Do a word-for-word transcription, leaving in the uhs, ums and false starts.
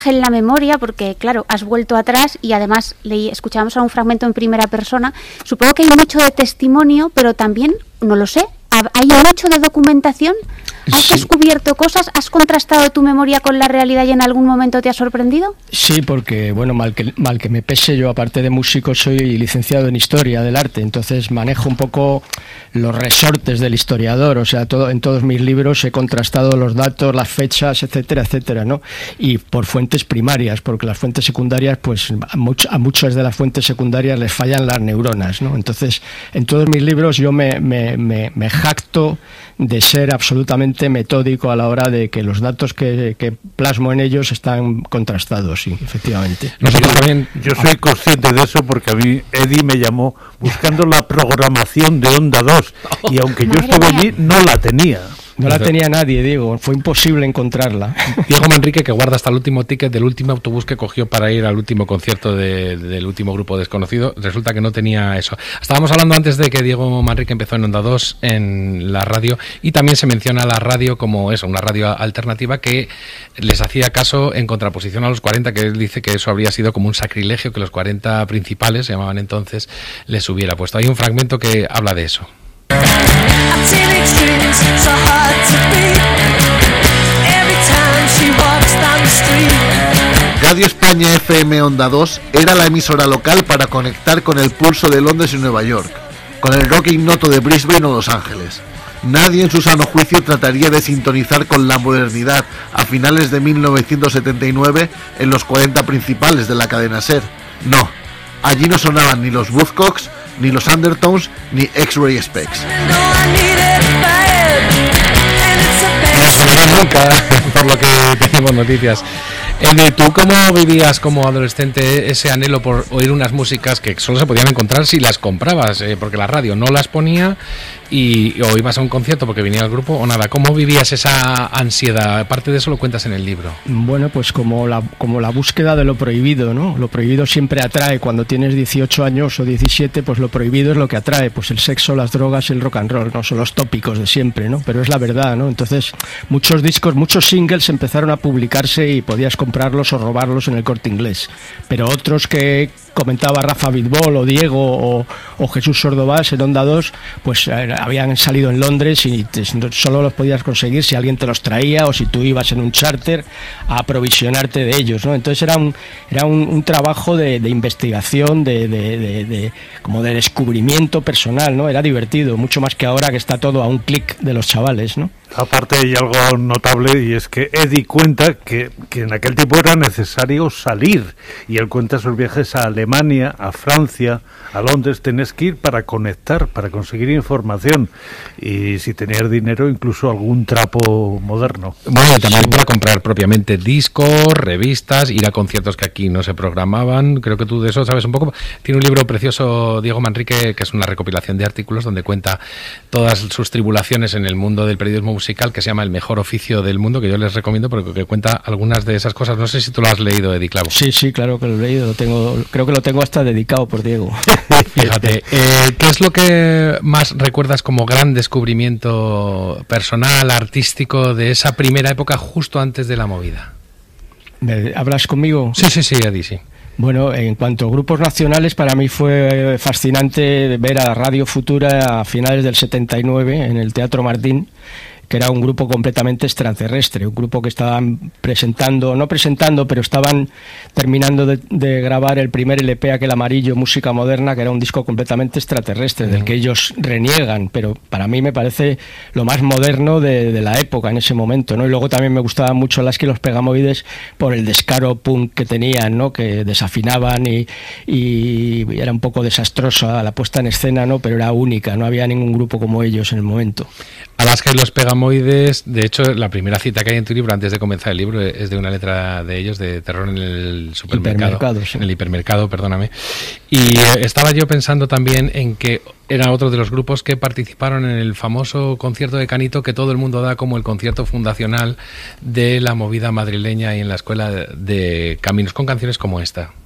en la memoria, porque claro, has vuelto atrás y además leí, escuchábamos a un fragmento en primera persona. Supongo que hay mucho de testimonio, pero también, no lo sé, hay mucho de documentación. ¿Has sí. descubierto cosas? ¿Has contrastado tu memoria con la realidad y en algún momento te ha sorprendido? Sí, porque, bueno, mal que, mal que me pese, yo aparte de músico soy licenciado en Historia del Arte, entonces manejo un poco los resortes del historiador, o sea, todo, en todos mis libros he contrastado los datos, las fechas, etcétera, etcétera, ¿no? Y por fuentes primarias, porque las fuentes secundarias, pues a, much, a muchas de las fuentes secundarias les fallan las neuronas, ¿no? Entonces, en todos mis libros yo me, me, me, me jacto de ser absolutamente metódico a la hora de que los datos que, que plasmo en ellos están contrastados, sí, efectivamente. Nosotros también, yo soy consciente de eso porque a mí Eddie me llamó buscando la programación de Onda dos y aunque yo estuve allí no la tenía. No la tenía nadie, Diego, fue imposible encontrarla. Diego Manrique, que guarda hasta el último ticket del último autobús que cogió para ir al último concierto de, del último grupo desconocido, resulta que no tenía eso. Estábamos hablando antes de que Diego Manrique empezó en Onda dos, en la radio, y también se menciona la radio como eso, una radio alternativa que les hacía caso en contraposición a los cuarenta, que él dice que eso habría sido como un sacrilegio que los cuarenta principales, se llamaban entonces, les hubiera puesto. Hay un fragmento que habla de eso. Radio España F M Onda dos era la emisora local para conectar con el pulso de Londres y Nueva York, con el rock ignoto de Brisbane o Los Ángeles. Nadie en su sano juicio trataría de sintonizar con la modernidad a finales de mil novecientos setenta y nueve en los cuarenta principales de la cadena SER. No, allí no sonaban ni los Buzzcocks, ni los Undertones, ni X-Ray Specs. No nunca, por lo que tenemos noticias. Eddie, ¿tú cómo vivías como adolescente ese anhelo por oír unas músicas que solo se podían encontrar si las comprabas? Eh, porque la radio no las ponía y o ibas a un concierto porque venía el grupo o nada. ¿Cómo vivías esa ansiedad? Aparte de eso lo cuentas en el libro. Bueno, pues como la, como la búsqueda de lo prohibido, ¿no? Lo prohibido siempre atrae. Cuando tienes dieciocho años o diecisiete, pues lo prohibido es lo que atrae. Pues el sexo, las drogas, el rock and roll, ¿no? Son los tópicos de siempre, ¿no? Pero es la verdad, ¿no? Entonces, muchos discos, muchos singles empezaron a publicarse y podías comprarlos o robarlos en el Corte Inglés. Pero otros que comentaba Rafa Bitbol o Diego o, o Jesús Sordovás en Onda dos, pues eh, habían salido en Londres y te, solo los podías conseguir si alguien te los traía o si tú ibas en un charter a aprovisionarte de ellos, ¿no? Entonces era un era un, un trabajo de, de investigación, de, de, de, de como de descubrimiento personal, ¿no? Era divertido, mucho más que ahora que está todo a un clic de los chavales, ¿no? Aparte hay algo notable y es que Eddie cuenta que, que en aquel tiempo era necesario salir y él cuenta sus viajes a Alemania, a Francia, a Londres. Tenés que ir para conectar, para conseguir información y si tenías dinero incluso algún trapo moderno. Bueno, también para comprar propiamente discos, revistas, ir a conciertos que aquí no se programaban. Creo que tú de eso sabes un poco. Tiene un libro precioso Diego Manrique que es una recopilación de artículos donde cuenta todas sus tribulaciones en el mundo del periodismo musical que se llama El mejor oficio del mundo, que yo les recomiendo porque que cuenta algunas de esas cosas. No sé si tú lo has leído, Eddie Clavo. Sí, sí, claro que lo he leído, lo tengo, creo que lo tengo hasta dedicado por Diego. Fíjate, eh, ¿qué es lo que más recuerdas como gran descubrimiento personal, artístico de esa primera época justo antes de la movida? ¿Hablas conmigo? Sí, sí, sí, Eddie, sí. Bueno, en cuanto a grupos nacionales, para mí fue fascinante ver a Radio Futura a finales del setenta y nueve en el Teatro Martín, que era un grupo completamente extraterrestre, un grupo que estaban presentando, no presentando, pero estaban terminando de, de grabar el primer L P, aquel amarillo, Música Moderna, que era un disco completamente extraterrestre, del que ellos reniegan, pero para mí me parece lo más moderno de, de la época en ese momento, ¿no? Y luego también me gustaban mucho Lasky y los Pegamoides por el descaro punk que tenían, ¿no? Que desafinaban y, y era un poco desastrosa la puesta en escena, ¿no? Pero era única, no había ningún grupo como ellos en el momento. Alaska y los Pegamoides, de hecho, la primera cita que hay en tu libro, antes de comenzar el libro, es de una letra de ellos, de Terror en el supermercado. Sí. En el hipermercado, perdóname. Y eh, estaba yo pensando también en que era otro de los grupos que participaron en el famoso concierto de Canito que todo el mundo da como el concierto fundacional de la movida madrileña y en la escuela de Caminos, con canciones como esta.